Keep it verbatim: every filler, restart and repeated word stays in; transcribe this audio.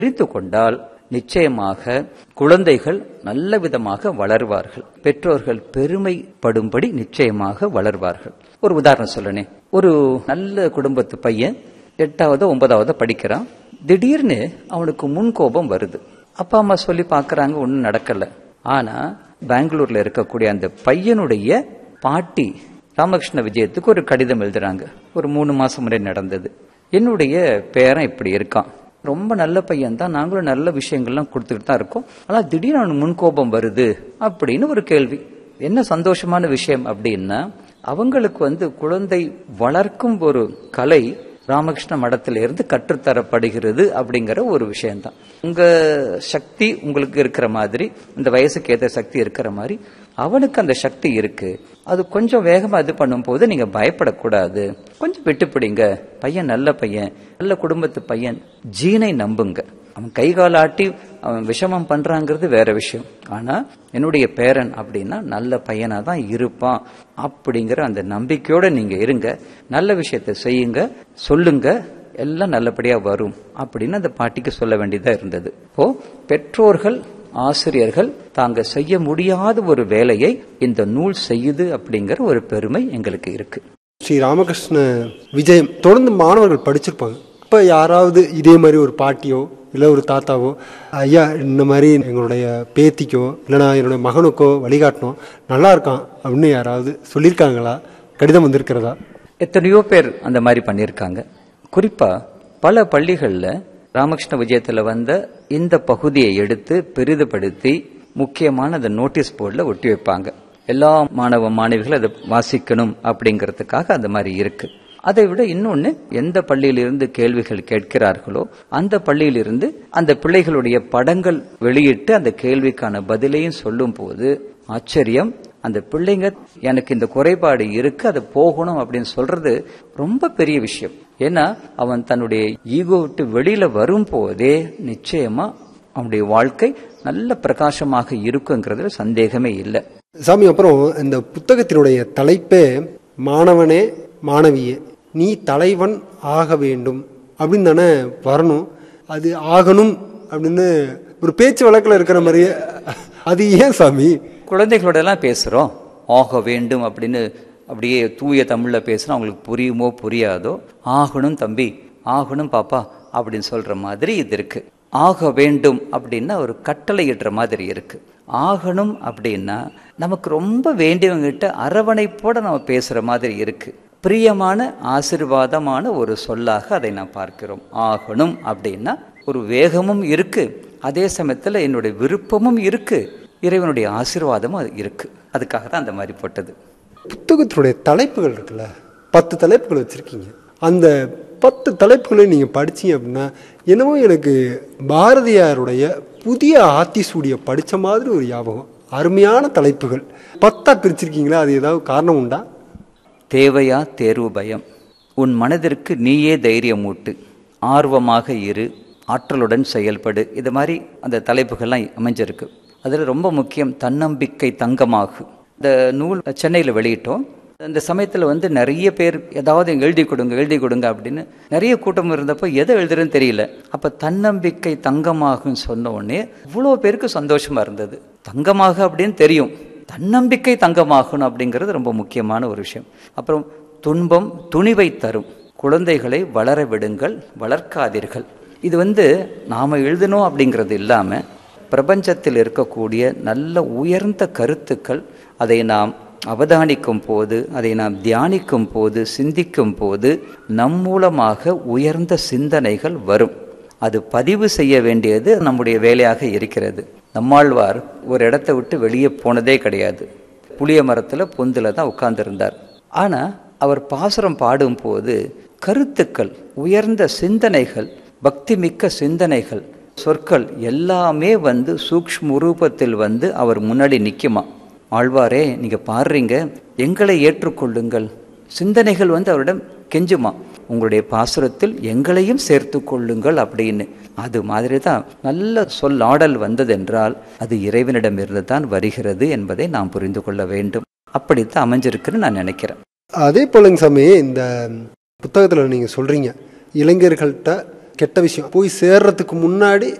புரிந்து கொண்டால் நிச்சயமாக குழந்தைகள் நல்ல விதமாக வளர்வார்கள். பெற்றோர்கள் பெருமைப்படும்படி நிச்சயமாக வளர்வார்கள். ஒரு உதாரணம் சொல்லனே, ஒரு நல்ல குடும்பத்து பையன் எட்டாவது ஒன்பதாவது படிக்கிறான். திடீர்னு அவனுக்கு முன்கோபம் வருது. அப்பா அம்மா சொல்லி பாக்குறாங்க, ஒன்னும் நடக்கல. ஆனா பெங்களூர்ல இருக்கக்கூடிய அந்த பையனுடைய பாட்டி ராமகிருஷ்ண விஜயத்துக்கு ஒரு கடிதம் எழுதுறாங்க. ஒரு மூணு மாசம் முறை நடந்தது. என்னுடைய பேரன் இப்படி இருக்கான், ரொம்ப நல்ல பையன் தான், நாங்களும் நல்ல விஷயங்கள்லாம் கொடுத்துட்டு தான் இருக்கோம், ஆனா திடீர்னு அவனுக்கு முன்கோபம் வருது அப்படின்னு ஒரு கேள்வி. என்ன சந்தோஷமான விஷயம் அப்படின்னா, அவங்களுக்கு வந்து குழந்தை வளர்க்கும் ஒரு கலை ராமகிருஷ்ண மடத்தில இருந்து கற்றுத்தரப்படுகிறது அப்படிங்கிற ஒரு விஷயம்தான். உங்க சக்தி உங்களுக்கு இருக்கிற மாதிரி, இந்த வயசுக்கு ஏற்ற சக்தி இருக்கிற மாதிரி அவனுக்கு அந்த சக்தி இருக்கு. அது கொஞ்சம் வேகமா இது பண்ணும் போது நீங்க பயப்படக்கூடாது, கொஞ்சம் விட்டுப்பிடிங்க. பையன் நல்ல பையன், நல்ல குடும்பத்து பையன், ஜீனை நம்புங்க. அவன் கைகால் ஆட்டி அவன் விஷமம் பண்றாங்கிறது வேற விஷயம். ஆனா என்னுடைய பேரன் அப்படின்னா நல்ல பையனா தான் இருப்பான் அப்படிங்கிற அந்த நம்பிக்கையோட நீங்க இருங்க. நல்ல விஷயத்தை செய்யுங்க, சொல்லுங்க, எல்லாம் நல்லபடியா வரும் அப்படின்னு அந்த பாட்டிக்கு சொல்ல வேண்டியதா இருந்தது. இப்போ பெற்றோர்கள், ஆசிரியர்கள் தாங்க செய்ய முடியாத ஒரு வேலையை இந்த நூல் செய்யுது அப்படிங்கிற ஒரு பெருமை எங்களுக்கு இருக்கு. ஸ்ரீ ராமகிருஷ்ண விஜயம் தொடர்ந்து மாணவர்கள் படிச்சிருப்பாங்க. இப்ப யாராவது இதே மாதிரி ஒரு பாட்டியோ இல்லை ஒரு தாத்தாவோ, ஐயா இந்த மாதிரி எங்களுடைய பேத்திக்கோ இல்லைனா என்னுடைய மகனுக்கோ வழிகாட்டணும், நல்லா இருக்கான் அப்படின்னு யாராவது சொல்லியிருக்காங்களா? கடிதம் வந்திருக்கிறதா? எத்தனையோ பேர் அந்த மாதிரி பண்ணியிருக்காங்க. குறிப்பா பல பள்ளிகள்ல ராமகிருஷ்ண விஜயத்துல வந்த இந்த பகுதியை எடுத்து பெரிதுபடுத்தி முக்கியமான அந்த நோட்டீஸ் போர்டில் ஒட்டி வைப்பாங்க. எல்லா மாணவ மாணவிகள் அதை வாசிக்கணும் அப்படிங்கிறதுக்காக அந்த மாதிரி இருக்கு. அதை விட இன்னொன்னு, எந்த பள்ளியிலிருந்து கேள்விகள் கேட்கிறார்களோ அந்த பள்ளியிலிருந்து அந்த பிள்ளைகளுடைய படங்கள் வெளியிட்டு அந்த கேள்விக்கான பதிலையும் சொல்லும் போது ஆச்சரியம். அந்த பிள்ளைங்க எனக்கு இந்த குறைபாடு இருக்கு, அது போகணும் அப்படின்னு சொல்றது ரொம்ப பெரிய விஷயம். ஏன்னா அவன் தன்னுடைய ஈகோ விட்டு வெளியில வரும் போதே நிச்சயமா அவனுடைய வாழ்க்கை நல்ல பிரகாசமாக இருக்குங்கிறதுல சந்தேகமே இல்லை. சாமி, அப்புறம் இந்த புத்தகத்தினுடைய தலைப்பே மாணவனே மாணவியே நீ தலைவன் ஆக வேண்டும் அப்படின்னு தானே வரணும். அது ஆகணும் அப்படின்னு ஒரு பேச்சு வழக்கில் இருக்கிற மாதிரியே, அது ஏன் சாமி? குழந்தைகளோட எல்லாம் பேசுறோம், ஆக வேண்டும் அப்படின்னு அப்படியே தூய தமிழ்ல பேசுறோம். அவங்களுக்கு புரியுமோ புரியாதோ, ஆகணும் தம்பி, ஆகணும் பாப்பா அப்படின்னு சொல்ற மாதிரி இது இருக்கு. ஆக வேண்டும் அப்படின்னா ஒரு கட்டளை இடுற மாதிரி இருக்கு. ஆகணும் அப்படின்னா நமக்கு ரொம்ப வேண்டியவங்கிட்ட அரவணைப்போட நம்ம பேசுற மாதிரி இருக்கு. பிரியமான ஆசீர்வாதமான ஒரு சொல்லாக அதை நான் பார்க்கிறோம். ஆகணும் அப்படின்னா ஒரு வேகமும் இருக்கு, அதே சமயத்தில் என்னுடைய விருப்பமும் இருக்கு, இறைவனுடைய ஆசீர்வாதமும் இருக்கு. அதுக்காக தான் அந்த மாதிரி போட்டது. புத்தகத்தினுடைய தலைப்புகள் இருக்குல்ல, பத்து தலைப்புகள் வச்சிருக்கீங்க. அந்த பத்து தலைப்புகளை நீங்க படிச்சீங்க அப்படின்னா என்னவோ எனக்கு பாரதியாருடைய புதிய ஆத்திசூடிய படிச்ச மாதிரி ஒரு ஞாபகம். அருமையான தலைப்புகள் பத்தா பிரிச்சிருக்கீங்களா? அது ஏதாவது காரணம் உண்டா? தேவையா தேர்வு பயம், உன் மனதிற்கு நீயே தைரியம் ஊட்டு, ஆர்வமாக இரு, ஆற்றலுடன் செயல்படு, இது மாதிரி அந்த தலைப்புகள்லாம் அமைஞ்சிருக்கு. அதில் ரொம்ப முக்கியம் தன்னம்பிக்கை தங்கமாகு. இந்த நூல் சென்னையில் வெளியிட்டோம். இந்த சமயத்தில் வந்து நிறைய பேர் ஏதாவது எழுதி கொடுங்க எழுதி கொடுங்க அப்படின்னு நிறைய கூட்டம் இருந்தப்போ எதை எழுதுறதுன்னு தெரியல. அப்போ தன்னம்பிக்கை தங்கமாகுன்னு சொன்ன உடனே இவ்வளோ பேருக்கு சந்தோஷமா இருந்தது. தங்கமாக அப்படின்னு தெரியும், தன்னம்பிக்கை தங்கமாகணும் அப்படிங்கிறது ரொம்ப முக்கியமான ஒரு விஷயம். அப்புறம் துன்பம் துணிவை தரும், குழந்தைகளை வளர விடுங்கள், வளர்க்காதீர்கள். இது வந்து நாம எழுதணும் அப்படிங்கிறது இல்லாமல் பிரபஞ்சத்தில் இருக்கக்கூடிய நல்ல உயர்ந்த கருத்துக்கள், அதை நாம் அவதானிக்கும் போது, அதை நாம் தியானிக்கும் போது, சிந்திக்கும் போது நம் மூலமாக உயர்ந்த சிந்தனைகள் வரும். அது பதிவு செய்ய வேண்டியது நம்முடைய வேலையாக இருக்கிறது. நம்மாழ்வார் ஒரு இடத்தை விட்டு வெளியே போனதே கிடையாது. புளிய மரத்துல பொந்துல தான் உட்கார்ந்திருந்தார். ஆனா அவர் பாசுரம் பாடும் போது கருத்துக்கள், உயர்ந்த சிந்தனைகள், பக்தி மிக்க சிந்தனைகள், சொற்கள் எல்லாமே வந்து சூக்ஷ்ம ரூபத்தில் வந்து அவர் முன்னாடி நிக்குமா. ஆழ்வாரே நீங்க பாடுறீங்க, எங்களை ஏற்றுக்கொள்ளுங்கள். சிந்தனைகள் வந்து அவரிடம் கெஞ்சுமா, உங்களுடைய பாசுரத்தில் எங்களையும் சேர்த்து கொள்ளுங்கள் அப்படின்னு. அது மாதிரி தான் நல்ல சொல்லாடல் வந்ததென்றால் அது இறைவனிடமிருந்து தான் வருகிறது என்பதை நாம் புரிந்து கொள்ள வேண்டும். அப்படித்தான் அமைஞ்சிருக்குன்னு நான் நினைக்கிறேன். அதே போலங்க சாமி, இந்த புத்தகத்தில் நீங்க சொல்றீங்க இளைஞர்கள்ட்ட கெட்ட விஷயம் போய் சேர்றதுக்கு முன்னாடி